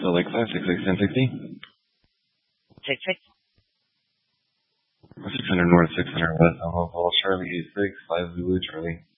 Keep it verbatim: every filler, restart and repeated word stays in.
Salt Lake five six six ten sixty. Six six. six hundred north, six hundred west, Alpha Charlie eight six five Zulu Charlie.